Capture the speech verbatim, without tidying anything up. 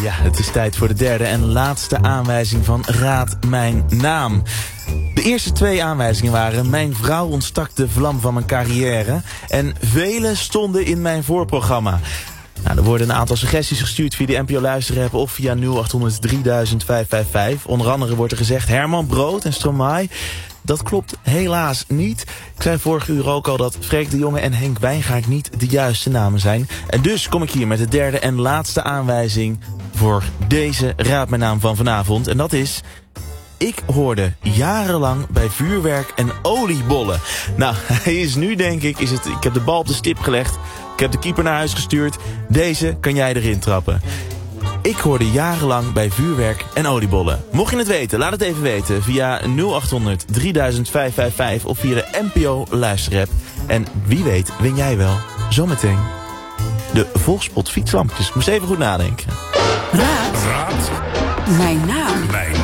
Ja, het is tijd voor de derde en laatste aanwijzing van Raad Mijn Naam. De eerste twee aanwijzingen waren: mijn vrouw ontstak de vlam van mijn carrière en velen stonden in mijn voorprogramma. Nou, er worden een aantal suggesties gestuurd via de N P O Luisterapp of via nul acht honderd drieduizend vijfhonderdvijfenvijftig. Onder andere wordt er gezegd Herman Brood en Stromae. Dat klopt helaas niet. Ik zei vorige uur ook al dat Freek de Jonge en Henk Wijngaard niet de juiste namen zijn. En dus kom ik hier met de derde en laatste aanwijzing voor deze Raad Mijn Naam van vanavond. En dat is: ik hoorde jarenlang bij vuurwerk en oliebollen. Nou, hij is nu denk ik, is het, ik heb de bal op de stip gelegd. Ik heb de keeper naar huis gestuurd. Deze kan jij erin trappen. Ik hoorde jarenlang bij vuurwerk en oliebollen. Mocht je het weten, laat het even weten via nul acht honderd drieduizend vijfhonderdvijfenvijftig of via de N P O Luisterapp. En wie weet win jij wel zometeen de Volkspot fietslampjes. Moest even goed nadenken. Raad. Raad. Mijn naam. Mijn